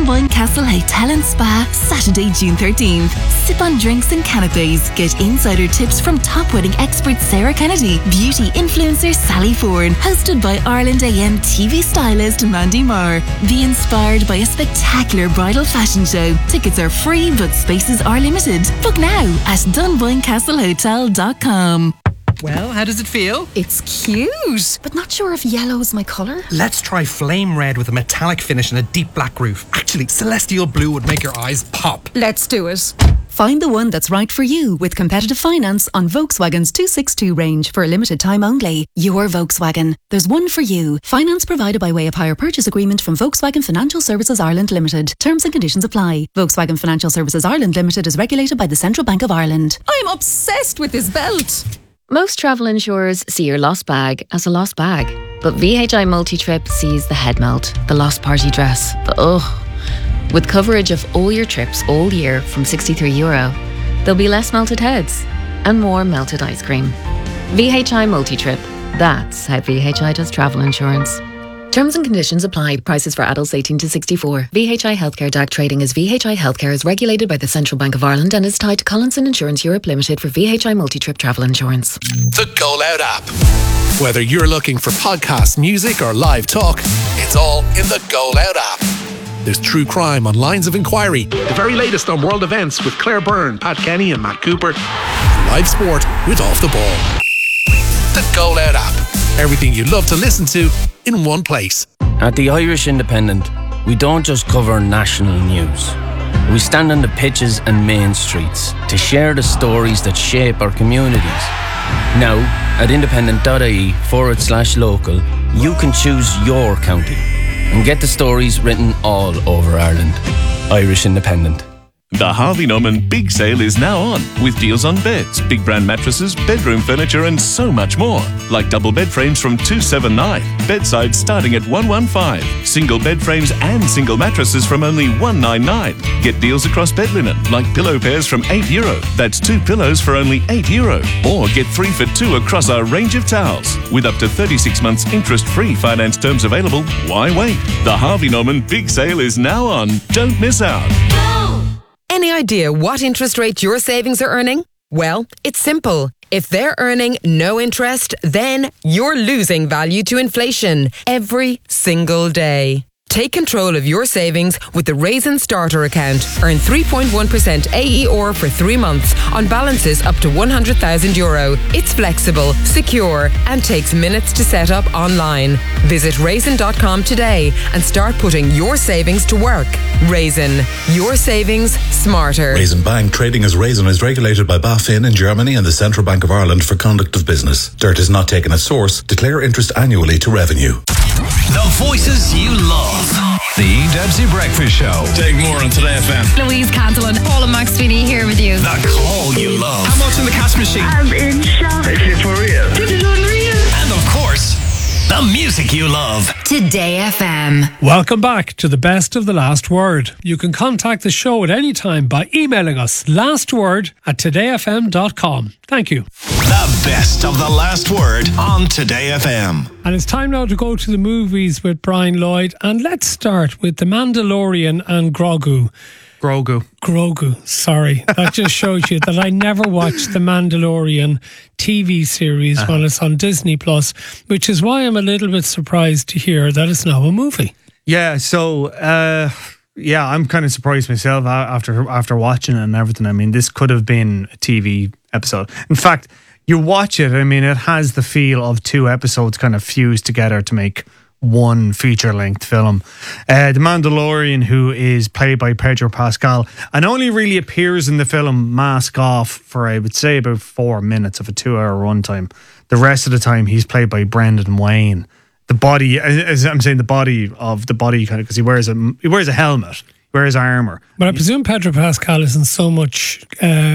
Dunboyne Castle Hotel and Spa, Saturday, June 13th. Sip on drinks and canapes. Get insider tips from top wedding expert Sarah Kennedy, beauty influencer Sally Ford, hosted by Ireland AM TV stylist Mandy Marr. Be inspired by a spectacular bridal fashion show. Tickets are free, but spaces are limited. Book now at dunboyncastlehotel.com. Well, how does it feel? It's cute, but not sure if yellow is my colour. Let's try flame red with a metallic finish and a deep black roof. Actually, celestial blue would make your eyes pop. Let's do it. Find the one that's right for you with competitive finance on Volkswagen's 262 range for a limited time only. Your Volkswagen. There's one for you. Finance provided by way of hire purchase agreement from Volkswagen Financial Services Ireland Limited. Terms and conditions apply. Volkswagen Financial Services Ireland Limited is regulated by the Central Bank of Ireland. I'm obsessed with this belt. Most travel insurers see your lost bag as a lost bag. But VHI Multi-Trip sees the head melt, the lost party dress, the ugh. With coverage of all your trips all year from €63, there'll be less melted heads and more melted ice cream. VHI Multi-Trip. That's how VHI does travel insurance. Terms and conditions apply. Prices for adults 18 to 64. VHI Healthcare DAC trading as VHI Healthcare is regulated by the Central Bank of Ireland and is tied to Collinson Insurance Europe Limited for VHI Multi-Trip travel insurance. The Go Loud app. Whether you're looking for podcasts, music or live talk, it's all in the Go Loud app. There's true crime on Lines of Inquiry, the very latest on world events with Claire Byrne, Pat Kenny and Matt Cooper, and live sport with Off the Ball. The Go Loud app. Everything you love to listen to in one place. At the Irish Independent, we don't just cover national news. We stand on the pitches and main streets to share the stories that shape our communities. Now, at independent.ie/local, you can choose your county and get the stories written all over Ireland. Irish Independent. The Harvey Norman Big Sale is now on, with deals on beds, big brand mattresses, bedroom furniture and so much more. Like double bed frames from $279, bedsides starting at $115, single bed frames and single mattresses from only $199. Get deals across bed linen, like pillow pairs from €8. That's 2 pillows for only €8. Or get 3 for 2 across our range of towels. With up to 36 months interest-free finance terms available, why wait? The Harvey Norman Big Sale is now on. Don't miss out. Any idea what interest rate your savings are earning? Well, it's simple. If they're earning no interest, then you're losing value to inflation every single day. Take control of your savings with the Raisin Starter account. Earn 3.1% AER for 3 months on balances up to €100,000. It's flexible, secure, and takes minutes to set up online. Visit raisin.com today and start putting your savings to work. Raisin, your savings smarter. Raisin Bank, trading as Raisin, is regulated by BaFin in Germany and the Central Bank of Ireland for conduct of business. Dirt is not taken as source. Declare interest annually to revenue. The voices you love. The Debsy Breakfast Show. Take more on Today FM. Louise Cantillon, Paul and Max Sweeney here with you. The call you love. How much in the cash machine? I'm in shock. Is it for real? This is unreal. And of course, the music you love. Today FM. Welcome back to the Best of the Last Word. You can contact the show at any time by emailing us lastword@todayfm.com. Thank you. The Best of the Last Word on Today FM. And it's time now to go to the movies with Brian Lloyd. And let's start with The Mandalorian and Grogu. Grogu, sorry. That just shows you that I never watched the Mandalorian TV series when it's on Disney Plus, which is why I'm a little bit surprised to hear that it's now a movie. Yeah, so I'm kind of surprised myself after watching it and everything. I mean, this could have been a TV episode. In fact, you watch it, I mean, it has the feel of 2 episodes kind of fused together to make one feature-length film. The Mandalorian, who is played by Pedro Pascal and only really appears in the film mask off for, I would say, about 4 minutes of a 2-hour runtime. The rest of the time he's played by Brendan Wayne. The body, as I'm saying, the body kind of, because he wears a helmet, he wears armor. But I presume Pedro Pascal isn't so much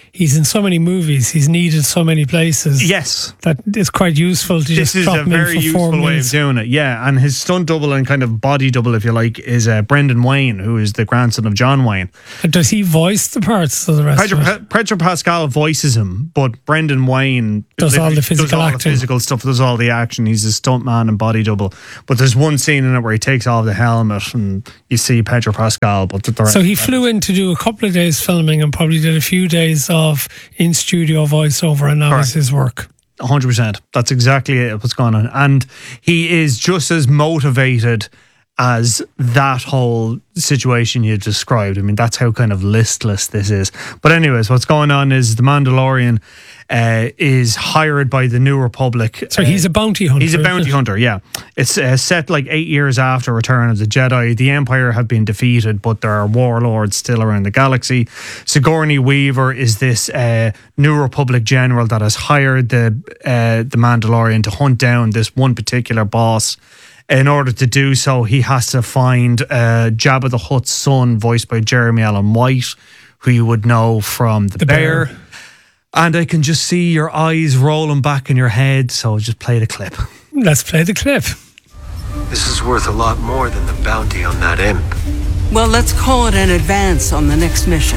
he's in so many movies, he's needed so many places. Yes. That it's quite useful to This just is drop a him in very for 4 useful way of minutes. doing it, yeah. And his stunt double and kind of body double, if you like, is Brendan Wayne, who is the grandson of John Wayne. And does he voice the parts of the rest of it? Pedro Pascal voices him, but Brendan Wayne Does all the physical acting. The physical stuff, does all the action. He's a stuntman and body double. But there's one scene in it where he takes off the helmet and you see Pedro Pascal. But So he flew in to do a couple of days filming and probably did a few days of in-studio voiceover, and that was his work. 100%. That's exactly what's going on. And he is just as motivated as that whole situation you described. I mean, that's how kind of listless this is. But anyways, what's going on is the Mandalorian is hired by the New Republic. So he's a bounty hunter. He's a bounty hunter, yeah. It's set like 8 years after Return of the Jedi. The Empire have been defeated, but there are warlords still around the galaxy. Sigourney Weaver is this New Republic general that has hired the Mandalorian to hunt down this one particular boss. In order to do so, he has to find Jabba the Hutt's son, voiced by Jeremy Allen White, who you would know from The Bear. And I can just see your eyes rolling back in your head, so just play the clip. Let's play the clip. This is worth a lot more than the bounty on that imp. Well, let's call it an advance on the next mission.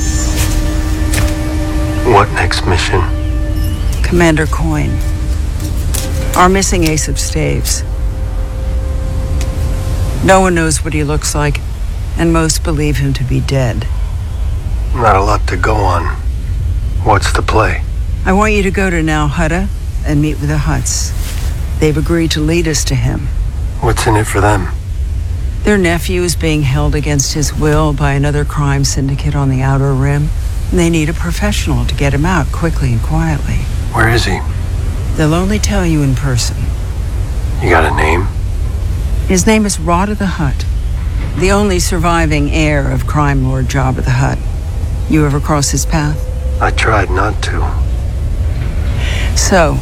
What next mission? Commander Coyne. Our missing ace of staves. No one knows what he looks like, and most believe him to be dead. Not a lot to go on. What's the play? I want you to go to Nal Hutta and meet with the Hutts. They've agreed to lead us to him. What's in it for them? Their nephew is being held against his will by another crime syndicate on the Outer Rim, and they need a professional to get him out quickly and quietly. Where is he? They'll only tell you in person. You got a name? His name is Rodda the Hutt, the only surviving heir of crime lord Jabba the Hutt. You ever cross his path? I tried not to. So,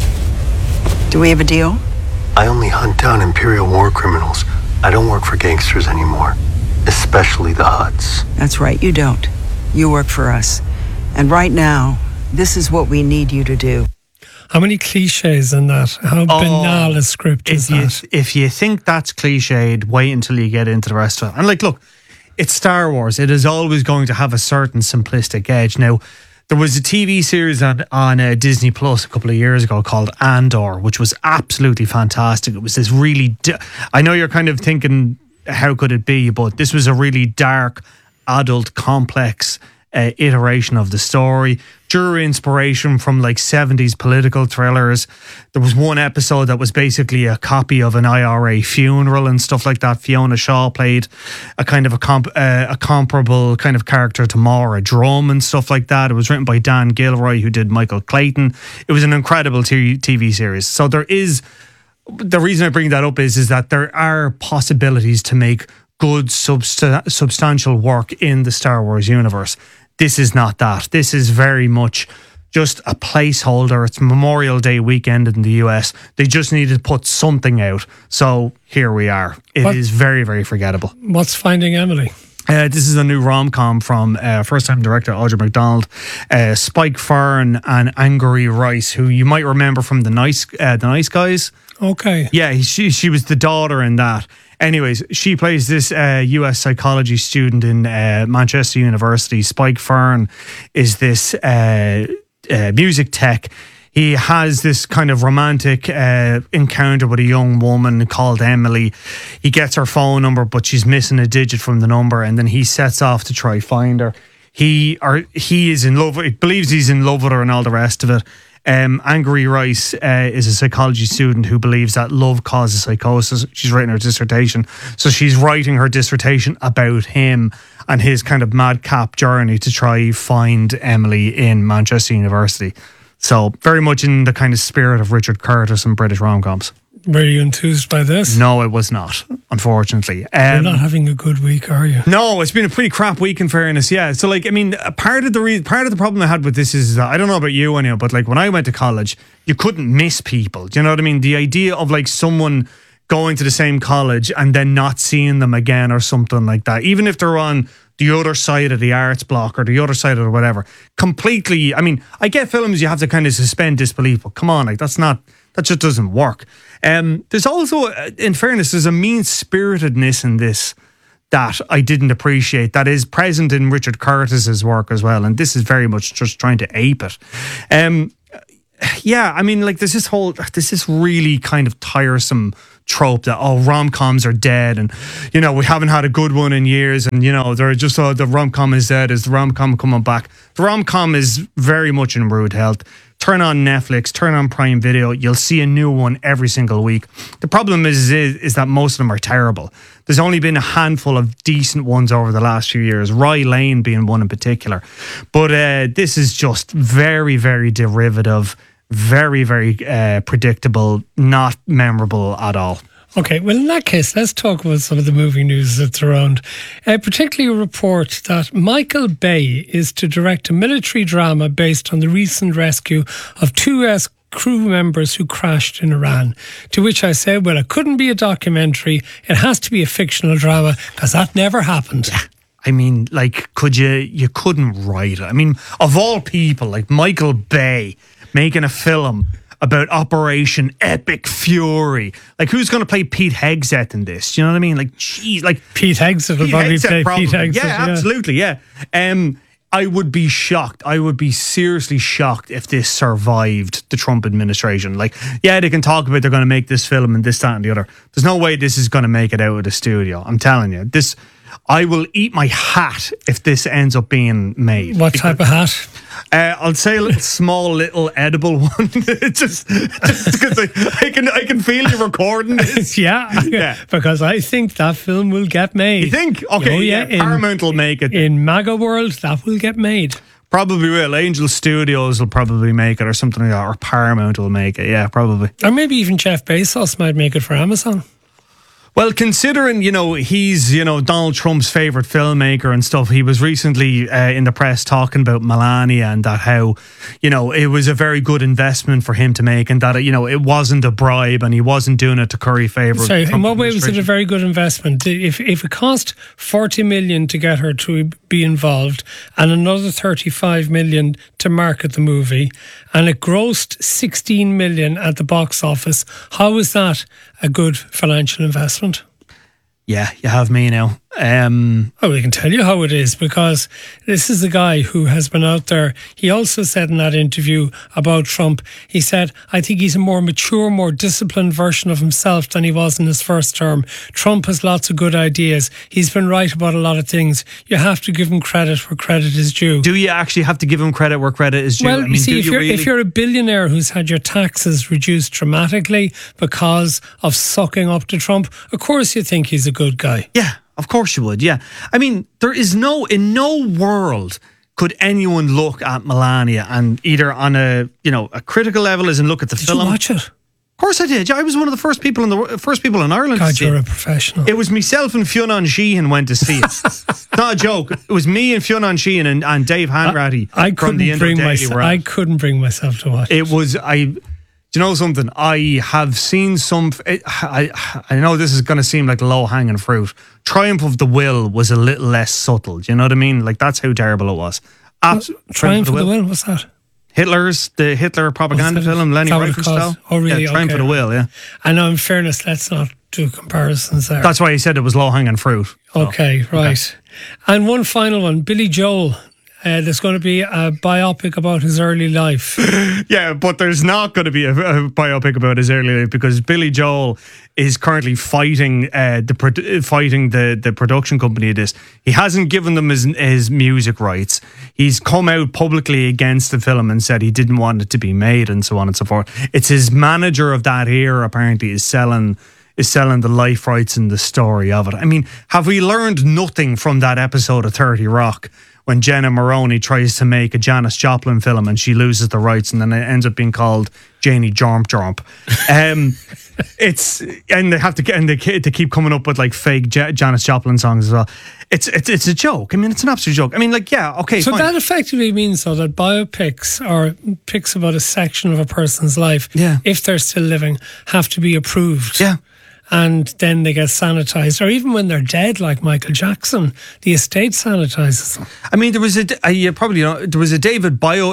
do we have a deal? I only hunt down Imperial war criminals. I don't work for gangsters anymore, especially the Hutts. That's right, you don't. You work for us. And right now, this is what we need you to do. How many cliches in that? How banal a script is that? If you think that's cliched, wait until you get into the rest of it. And like, look, it's Star Wars. It is always going to have a certain simplistic edge. Now, there was a TV series on Disney Plus a couple of years ago called Andor, which was absolutely fantastic. It was this really... I know you're kind of thinking, how could it be? But this was a really dark, adult, complex iteration of the story. Drew inspiration from like 70s political thrillers. There was one episode that was basically a copy of an IRA funeral and stuff like that. Fiona Shaw played a kind of a comparable kind of character to Maura Drum and stuff like that. It was written by Dan Gilroy, who did Michael Clayton. It was an incredible TV series. So there is... The reason I bring that up is that there are possibilities to make good substantial work in the Star Wars universe. This is not that. This is very much just a placeholder. It's Memorial Day weekend in the US. They just needed to put something out. So here we are. It is very, very forgettable. What's Finding Emily? This is a new rom-com from first-time director Audra McDonald, Spike Fern and Angourie Rice, who you might remember from The Nice Guys. Okay. Yeah, she was the daughter in that. Anyways, she plays this US psychology student in Manchester University. Spike Fern is this music tech. He has this kind of romantic encounter with a young woman called Emily. He gets her phone number, but she's missing a digit from the number, and then he sets off to try find her. He is in love. He believes he's in love with her and all the rest of it. Angourie Rice is a psychology student who believes that love causes psychosis. She's writing her dissertation. So she's writing her dissertation about him and his kind of madcap journey to try find Emily in Manchester University. So very much in the kind of spirit of Richard Curtis and British rom-coms. Were you enthused by this? No, it was not, unfortunately. You're not having a good week, are you? No, it's been a pretty crap week in fairness, yeah. So like, I mean, part of the problem I had with this is that, I don't know about you anyhow, but like when I went to college, you couldn't miss people. Do you know what I mean? The idea of like someone going to the same college and then not seeing them again or something like that. Even if they're on the other side of the arts block or the other side of whatever. Completely, I mean, I get films you have to kind of suspend disbelief, but come on, like that just doesn't work. There's also, in fairness, there's a mean-spiritedness in this that I didn't appreciate, that is present in Richard Curtis's work as well, and this is very much just trying to ape it. Yeah, I mean, like there's this really kind of tiresome trope that, rom-coms are dead, and you know, we haven't had a good one in years, and you know, they're just, the rom-com is dead. Is the rom-com coming back? The rom-com is very much in rude health. Turn on Netflix, turn on Prime Video, you'll see a new one every single week. The problem is that most of them are terrible. There's only been a handful of decent ones over the last few years, Rye Lane being one in particular. But this is just very, very derivative, very, very predictable, not memorable at all. Okay, well, in that case, let's talk about some of the movie news that's around. Particularly a report that Michael Bay is to direct a military drama based on the recent rescue of two US crew members who crashed in Iran. To which I said, well, it couldn't be a documentary. It has to be a fictional drama, because that never happened. I mean, like, you couldn't write it. I mean, of all people, like Michael Bay making a film about Operation Epic Fury. Like, who's going to play Pete Hegseth in this? Do you know what I mean? Like, geez, like Pete Hegseth will probably play Pete Hegseth. Yeah, absolutely, yeah. I would be shocked. I would be seriously shocked if this survived the Trump administration. Like, yeah, they can talk about they're going to make this film and this, that, and the other. There's no way this is going to make it out of the studio. I'm telling you, this. I will eat my hat if this ends up being made. What type of hat? I'll say a small, little edible one. just because I can feel you recording this. yeah, because I think that film will get made. You think? Okay, yeah. Paramount will make it. In MAGA world, that will get made. Probably will. Angel Studios will probably make it, or something like that, or Paramount will make it. Yeah, probably. Or maybe even Jeff Bezos might make it for Amazon. Well, considering, you know, he's, you know, Donald Trump's favourite filmmaker and stuff, he was recently in the press talking about Melania and that how, you know, it was a very good investment for him to make, and that, you know, it wasn't a bribe and he wasn't doing it to curry favour. Sorry, in what way was it a very good investment? If it cost $40 million to get her to be involved and another $35 million to market the movie, and it grossed $16 million at the box office, how is that a good financial investment? Yeah, you have me now. We can tell you how it is, because this is a guy who has been out there. He also said in that interview about Trump, he said, I think he's a more mature, more disciplined version of himself than he was in his first term. Trump has lots of good ideas. He's been right about a lot of things. You have to give him credit where credit is due. Do you actually have to give him credit where credit is due? Well, you see, if you're a billionaire who's had your taxes reduced dramatically because of sucking up to Trump, of course you think he's a good guy. Yeah. Of course you would, yeah. I mean, in no world could anyone look at Melania and either on a critical level as in look at the film. Did you watch it? Of course I did. Yeah, I was one of the first people in Ireland God, to see you're it. a professional. It was myself and Fionn Sheehan went to see it. Not a joke. It was me and Fionn Sheehan and Dave Hanratty from the Indo Daily. I couldn't bring myself to watch it. It was... Do you know something? I have seen some... I know this is going to seem like low-hanging fruit. Triumph of the Will was a little less subtle. Do you know what I mean? Like, that's how terrible it was. Triumph of the Will? What's that? The Hitler propaganda film, Lenny Riefenstahl. Oh, really? Yeah, Triumph of the Will, yeah. I know, in fairness, let's not do comparisons there. That's why he said it was low-hanging fruit. So. Okay, right. Okay. And one final one. Billy Joel. There's going to be a biopic about his early life. Yeah, but there's not going to be a biopic about his early life, because Billy Joel is currently fighting the production company of this. He hasn't given them his music rights. He's come out publicly against the film and said he didn't want it to be made and so on and so forth. It's his manager of that era apparently is selling the life rights and the story of it. I mean, have we learned nothing from that episode of 30 Rock? When Jenna Maroney tries to make a Janis Joplin film and she loses the rights, and then it ends up being called Janie Jomp Jomp. They keep coming up with like fake Janis Joplin songs as well. It's a joke. I mean, it's an absolute joke. I mean, like, yeah, okay. So fine. That effectively means though that biopics or pics about a section of a person's life, if they're still living, have to be approved. Yeah. and then they get sanitized, or even when they're dead, like Michael Jackson, the estate sanitizes them. I mean, there was you probably know, there was a David Bowie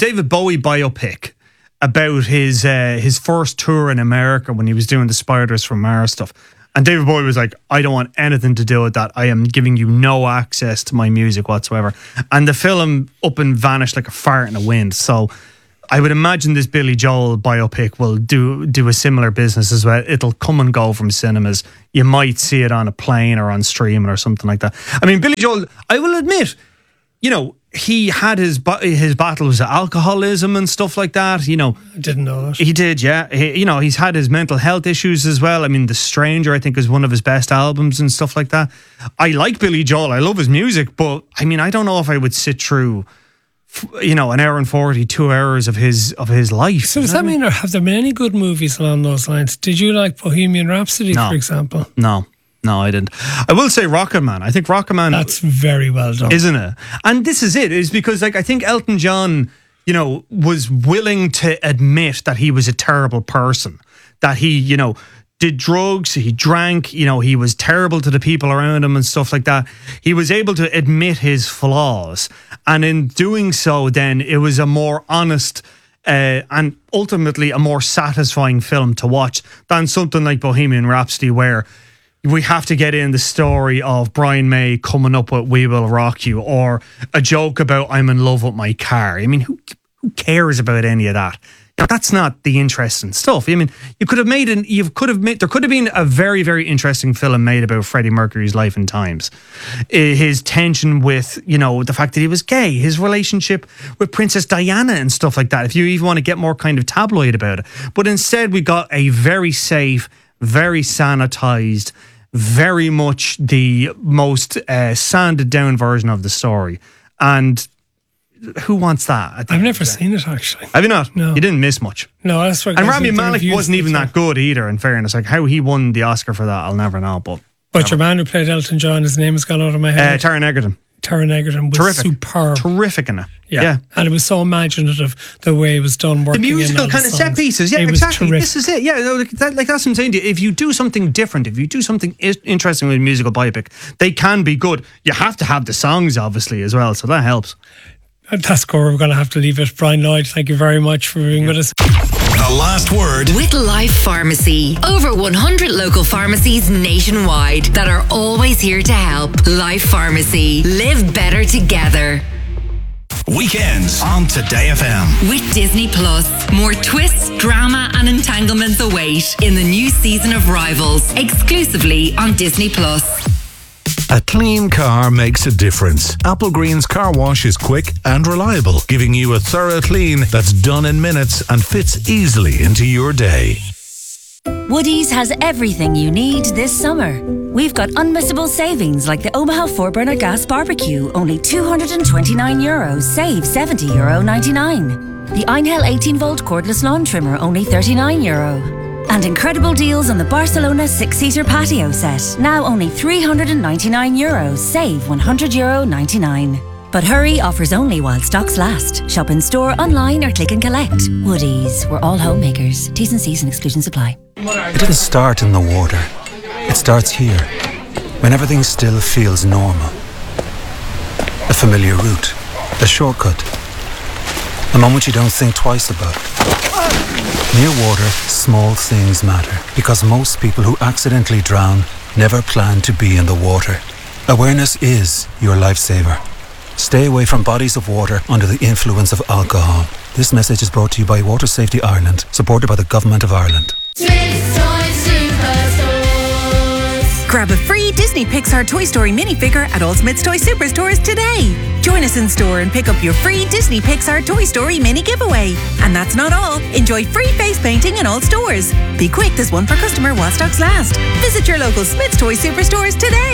biopic about his first tour in America when he was doing the Spiders from Mars stuff. And David Bowie was like, I don't want anything to do with that. I am giving you no access to my music whatsoever. And the film up and vanished like a fart in the wind. So I would imagine this Billy Joel biopic will do a similar business as well. It'll come and go from cinemas. You might see it on a plane or on streaming or something like that. I mean, Billy Joel, I will admit, you know, he had his battles with alcoholism and stuff like that. You know, I didn't know that. He did, yeah. He's had his mental health issues as well. I mean, The Stranger, I think, is one of his best albums and stuff like that. I like Billy Joel. I love his music, but I mean, I don't know if I would sit through, an hour and 40, 2 hours of his life. So does that mean, have there been any good movies along those lines? Did you like Bohemian Rhapsody, for example? No, I didn't. I will say Rocket Man. I think Rocket Man... That's very well done. Isn't it? And this is it. Is because I think Elton John, was willing to admit that he was a terrible person. That he, did drugs, he drank, he was terrible to the people around him and stuff like that. He was able to admit his flaws. And in doing so, then, it was a more honest... and ultimately a more satisfying film to watch than something like Bohemian Rhapsody, where we have to get in the story of Brian May coming up with We Will Rock You, or a joke about I'm in love with my car. I mean, who cares about any of that? That's not the interesting stuff. I mean, there could have been a very, very interesting film made about Freddie Mercury's life and times. His tension with, the fact that he was gay, his relationship with Princess Diana and stuff like that, if you even want to get more kind of tabloid about it. But instead, we got a very safe, very sanitized, very much the most sanded down version of the story. And who wants that? I've never seen it, actually. Have you not? No. You didn't miss much. No, that's right. And Rami Malek wasn't even that good either, in fairness. Like, how he won the Oscar for that, I'll never know. But your man who played Elton John, his name has gone out of my head. Taron Egerton. Taron Egerton was superb. Terrific in it. Yeah. And it was so imaginative the way it was done. The musical kind of set pieces. Yeah, exactly. This is it. Yeah, that's what I'm saying to you. If you do something different, if you do something interesting with a musical biopic, they can be good. You have to have the songs, obviously, as well. So that helps. That's where we're going to have to leave it. Brian Lloyd, thank you very much for being with us. The last word with Life Pharmacy. Over 100 local pharmacies nationwide that are always here to help. Life Pharmacy. Live better together. Weekends on Today FM. With Disney Plus. More twists, drama and entanglements await in the new season of Rivals. Exclusively on Disney Plus. A clean car makes a difference. Apple Green's car wash is quick and reliable, giving you a thorough clean that's done in minutes and fits easily into your day. Woodie's has everything you need this summer. We've got unmissable savings like the Omaha 4-burner gas barbecue, only €229, save €70.99. The Einhell 18-volt cordless lawn trimmer, only €39. And incredible deals on the Barcelona 6-seater patio set, now only €399, save €100.99. But hurry, offers only while stocks last. Shop in store, online or click and collect. Woodie's, we're all homemakers. T's and C's and exclusions apply. It didn't start in the water. It starts here, when everything still feels normal. A familiar route, a shortcut, a moment you don't think twice about. Near water, small things matter, because most people who accidentally drown never plan to be in the water. Awareness is your lifesaver. Stay away from bodies of water under the influence of alcohol. This message is brought to you by Water Safety Ireland, supported by the Government of Ireland. Smith's Toy Superstores. Grab a free Disney Pixar Toy Story minifigure at all Smith's Toy Superstores today. Join us in store and pick up your free Disney Pixar Toy Story mini giveaway. And that's not all. Enjoy free face painting in all stores. Be quick, there's one per customer while stocks last. Visit your local Smith's Toy Superstores today.